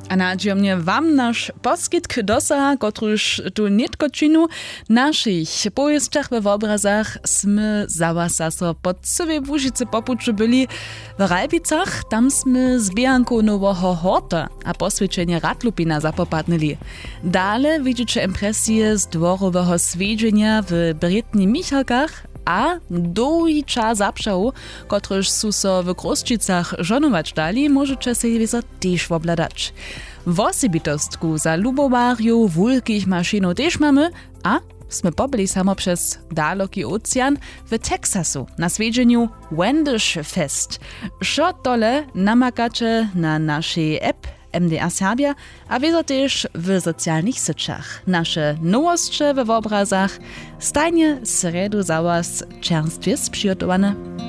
A nadziemnie wam nasz poskitk dosaha, kotruż tu nitkočinu naszych pojestach w obrazach sme zawasa so pod sobie Łužice popuczu byli w Rajbicach, tam sme z bianką nowego horta a poswiečenie Radlupina zapopadnili. Dale widzicie impresje z dworowego swiedzenia w Brytni Michalkach a długi czas zaprzał, kotryż su so w Kroščicach żonować dali, możecie sobie wizo też obladać. W osobitostku za lubowariu wulkich maszynów też mamy, a sme pobyli samo przez daloki ocean w Teksasu na swiedzeniu Wendish Fest. Šo tole namakacie na naszej app MDR Serbia, a wiedzą też w socjalnych sieciach. Nasze nowości w obrazach stajnie sredu za was czerstwie sprzygotowane.